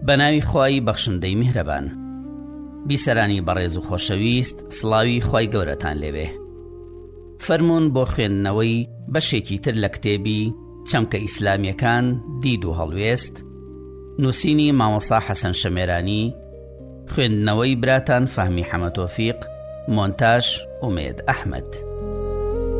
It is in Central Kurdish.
بەناوی خوای بەخشندەی میهرەبان. بیسەرانی بەڕێز و خۆشەویست، سڵاوی خوای گەورەتان لێوێ. فەرموون بۆ خوێندنەوەی بەشێکی تر لە کتێبی چەمکە ئیسلامیەکان دید و هەڵوێست، نووسینی مامۆستا حەسەن شەمێرانی، خوێندنەوەی براتان فەهمی حەمەد تۆفیق، مۆنتاژ ئومێد ئەحمەد.